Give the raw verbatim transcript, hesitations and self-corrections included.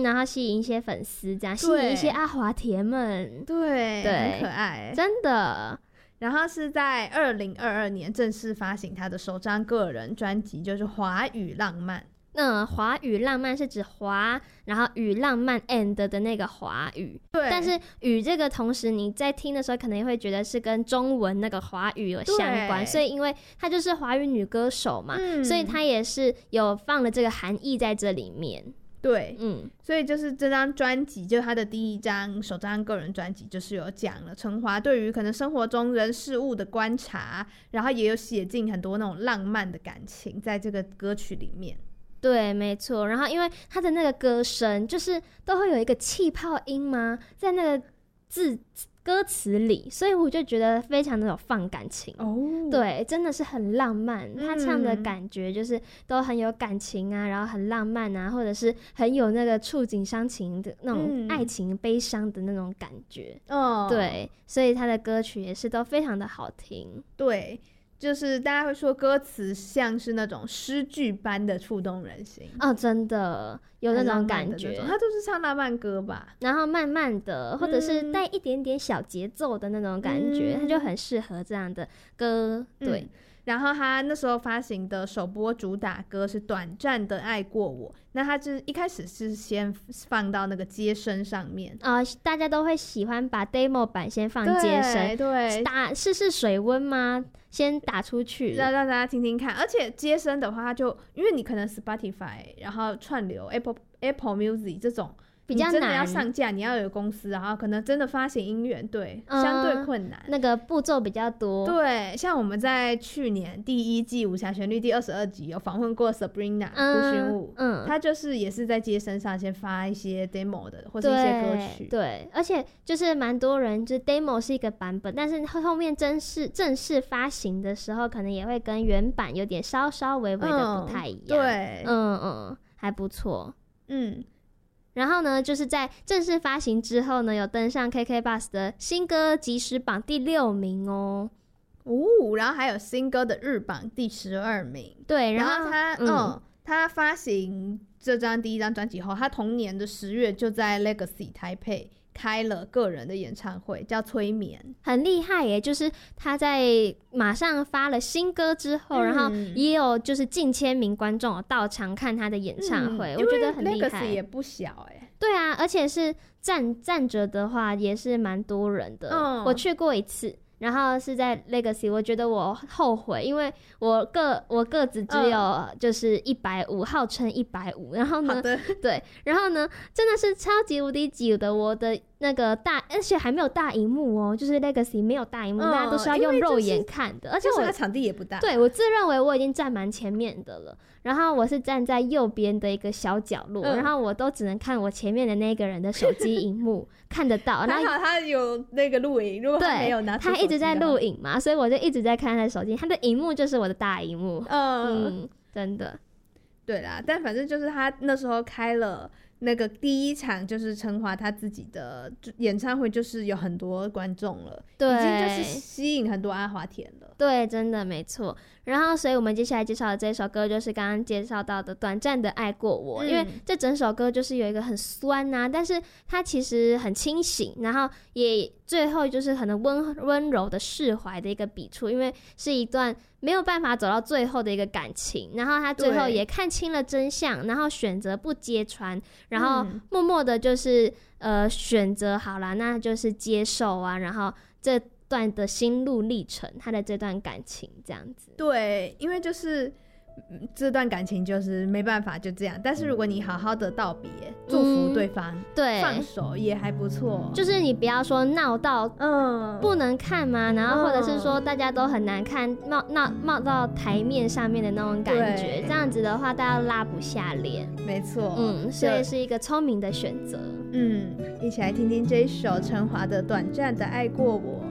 然后吸引一些粉丝，这样吸引一些阿华田们， 对， 对， 很可爱， 真的。 然后是在二零二二年正式发行他的首张个人专辑，就是《华语浪漫》。 嗯，华语浪漫是指华，然后语浪漫 and 的那个华语。对。但是语这个同时你在听的时候可能也会觉得是跟中文那个华语有相关，所以因为她就是华语女歌手嘛、嗯、所以她也是有放了这个含义在这里面。 对，嗯，所以就是这张专辑，就是他的第一张首张个人专辑，就是有讲了陈华对于可能生活中人事物的观察，然后也有写进很多那种浪漫的感情在这个歌曲里面。 对，没错。然后因为他的那个歌声就是都会有一个气泡音嘛，在那个字歌词里，所以我就觉得非常的有放感情哦。对，真的是很浪漫、嗯、他唱的感觉就是都很有感情啊，然后很浪漫啊，或者是很有那个触景伤情的那种爱情、嗯、悲伤的那种感觉哦。对，所以他的歌曲也是都非常的好听。 对，就是大家会说歌词像是那种诗句般的触动人心哦，真的有那种感觉。 他都是唱浪漫歌吧， 然后慢慢的，或者是带一点点小节奏的那种感觉，他、嗯、就很适合这样的歌。对、嗯， 然后他那时候发行的首播主打歌是《短暂的爱过我》，那他就是一开始是先放到那个街声上面啊、呃，大家都会喜欢把 demo 版先放街声， 对， 打试试水温吗？先打出去， 让让大家听听看。而且街声的话，它就因为你可能 Spotify， 然后串流 Apple Apple Music 这种。 比较难， 你真的要上架，你要有公司，然后可能真的发行音源，对、嗯，相对困难， 那个步骤比较多。 对，像我们在去年第一季武侠旋律第二十二集有访问过 Sabrina 胡寻武，嗯，他就是也是在街声上先发一些 demo 的或是一些歌曲， 对，对，而且就是蛮多人，就 demo 是一个版本，但是后面正式正式发行的时候，可能也会跟原版有点稍稍微微的不太一样，嗯、 对， 嗯嗯，还不错，嗯。然后呢，就是在正式发行之后呢，有登上 K K B O X 的新歌即时榜第六名哦。 哦，然后还有新歌的日榜第十二名。 对， 然后后他，嗯，嗯他发行这张第一张专辑后，他同年的十月就在 Legacy 台北开了个人的演唱会，叫催眠， 很厉害耶！就是他在马上发了新歌之后、嗯、然后也有就是近千名观众到场看他的演唱会、嗯、我觉得很厉害。 Legacy 也不小耶。 对啊，而且是站站着的话也是蛮多人的、嗯、我去过一次，然后是在 Legacy， 我觉得我后悔，因为我个我个子只有就是一百五，号称一百五，然后呢，对，然后呢，真的是超级无敌挤的，我的那个大，而且还没有大荧幕哦，就是 Legacy 没有大荧幕、嗯，大家都是要用肉眼看的，而且我它场地也不大， 对，我自认为我已经站蛮前面的了，然后我是站在右边的一个小角落、嗯，然后我都只能看我前面的那个人的手机荧幕看得到，然后还好他有那个录影，如果他没有拿出手机， 他一直在录影嘛，所以我就一直在看他的手机，他的荧幕就是我的大荧幕，嗯, 嗯，真的， 对啦，但反正就是他那时候开了那个第一场就是陈华他自己的演唱会，就是有很多观众了，对，已经就是吸引很多阿华田了， 对，真的没错。然后所以我们接下来介绍的这首歌就是刚刚介绍到的短暂的爱过我、嗯、因为这整首歌就是有一个很酸啊，但是它其实很清醒，然后也最后就是很温温柔的释怀的一个笔触，因为是一段没有办法走到最后的一个感情，然后他最后也看清了真相，然后选择不揭穿，然后默默的就是呃选择好啦，那就是接受啊，然后这段的心路历程，他的这段感情这样子。 对，因为就是这段感情就是没办法就这样，但是如果你好好的道别、嗯、祝福对方，对，放手也还不错， 就是你不要说闹到嗯不能看嘛，然后或者是说大家都很难看，冒冒冒到台面上面的那种感觉，这样子的话大家拉不下脸， 没错， 嗯，所以是一个聪明的选择。 嗯，一起来听听这一首陈华的《短暂的爱过我》。